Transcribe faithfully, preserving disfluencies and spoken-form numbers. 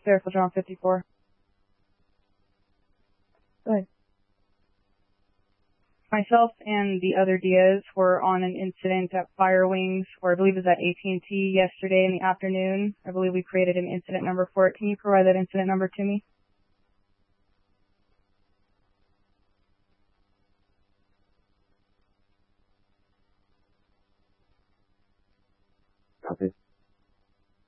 Fairfield John fifty-four. Go ahead. Myself and the other Diaz were on an incident at Firewings, or I believe it was at A T and T yesterday in the afternoon. I believe we created an incident number for it. Can you provide that incident number to me? Copy.